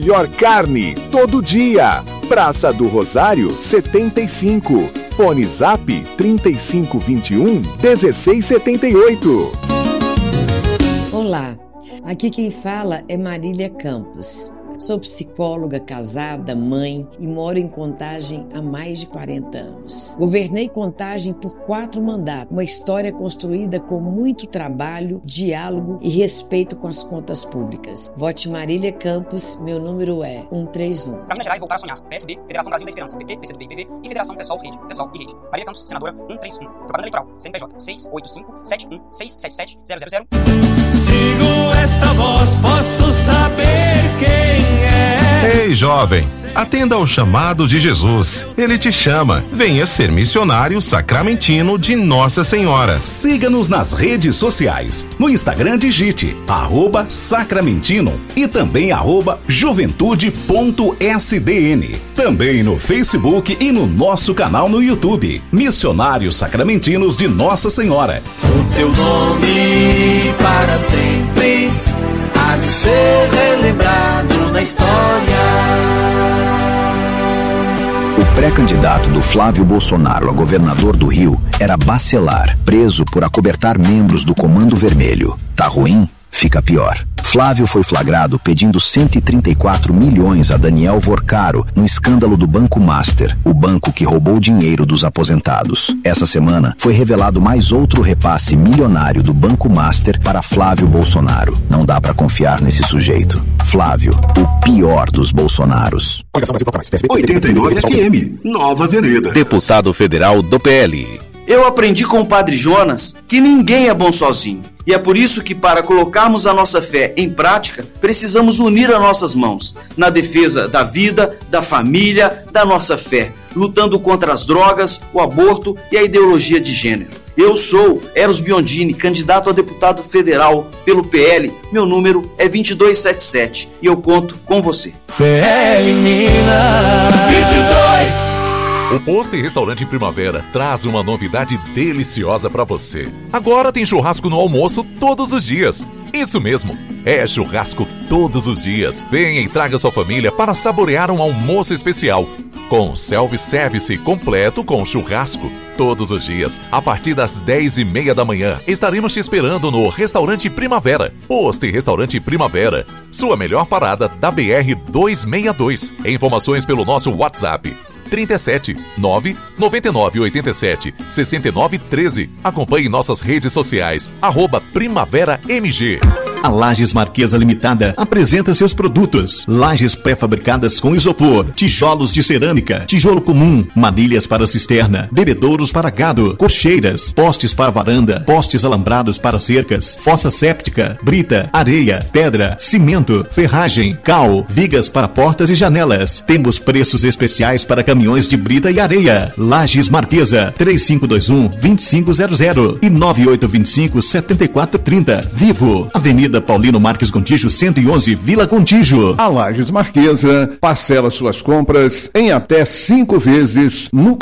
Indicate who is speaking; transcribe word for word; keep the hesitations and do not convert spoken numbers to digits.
Speaker 1: Melhor carne, todo dia. Praça do Rosário, setenta e cinco. Fone Zap, trinta e cinco, vinte e um, dezesseis, setenta e oito.
Speaker 2: Olá, aqui quem fala é Marília Campos. Sou psicóloga, casada, mãe e moro em Contagem há mais de quarenta anos. Governei Contagem por quatro mandatos, uma história construída com muito trabalho, diálogo e respeito com as contas públicas. Vote Marília Campos, meu número é cento e trinta e um.
Speaker 3: Para Minas Gerais, voltar a sonhar. P S B, Federação Brasil da Esperança, P T, P C do B e P V e Federação Pessoal Rede, Pessoal e Rede. Marília Campos, senadora cento e trinta e um. Propaganda eleitoral, C N P J seis oito cinco, sete um seis sete sete, zero zero zero.
Speaker 4: Sigo esta voz, posso saber quem é.
Speaker 5: Ei, jovem, atenda ao chamado de Jesus. Ele te chama. Venha ser missionário sacramentino de Nossa Senhora.
Speaker 6: Siga-nos nas redes sociais. No Instagram, digite arroba sacramentino e também arroba juventude.sdn. Também no Facebook e no nosso canal no YouTube. Missionários Sacramentinos de Nossa Senhora.
Speaker 4: O teu nome para sempre há de ser relembrado na história.
Speaker 7: O pré-candidato do Flávio Bolsonaro a governador do Rio era Bacelar, preso por acobertar membros do Comando Vermelho. Tá ruim? Fica pior. Flávio foi flagrado pedindo cento e trinta e quatro milhões a Daniel Vorcaro no escândalo do Banco Master, o banco que roubou dinheiro dos aposentados. Essa semana foi revelado mais outro repasse milionário do Banco Master para Flávio Bolsonaro. Não dá pra confiar nesse sujeito. Flávio, o pior dos Bolsonaros.
Speaker 8: oitenta e nove F M, Nova Vereda.
Speaker 9: Deputado federal do P L.
Speaker 10: Eu aprendi com o Padre Jonas que ninguém é bom sozinho. E é por isso que, para colocarmos a nossa fé em prática, precisamos unir as nossas mãos na defesa da vida, da família, da nossa fé, lutando contra as drogas, o aborto e a ideologia de gênero. Eu sou Eros Biondini, candidato a deputado federal pelo P L. Meu número é vinte e dois setenta e sete e eu conto com você.
Speaker 4: P L Minas vinte e dois.
Speaker 11: O Posto e Restaurante Primavera traz uma novidade deliciosa para você. Agora tem churrasco no almoço todos os dias. Isso mesmo, é churrasco todos os dias. Venha e traga sua família para saborear um almoço especial. Com self-service completo com churrasco. Todos os dias, a partir das dez e meia da manhã, estaremos te esperando no Restaurante Primavera. Posto e Restaurante Primavera. Sua melhor parada da B R duzentos e sessenta e dois. Informações pelo nosso WhatsApp. trinta e sete, nove, noventa e nove, oitenta e sete, sessenta e nove, treze. Acompanhe nossas redes sociais, arroba Primavera M G.
Speaker 12: A Lajes Marquesa Limitada apresenta seus produtos. Lajes pré-fabricadas com isopor, tijolos de cerâmica, tijolo comum, manilhas para cisterna, bebedouros para gado, cocheiras, postes para varanda, postes alambrados para cercas, fossa séptica, brita, areia, pedra, cimento, ferragem, cal, vigas para portas e janelas. Temos preços especiais para caminhões de brita e areia. Lajes Marquesa, três cinco dois um, dois cinco zero zero e nove oito dois cinco, sete quatro três zero. Vivo, Avenida Paulino Marques Gontijo, cento e onze, Vila Gontijo.
Speaker 13: A Lajes Marquesa parcela suas compras em até cinco vezes no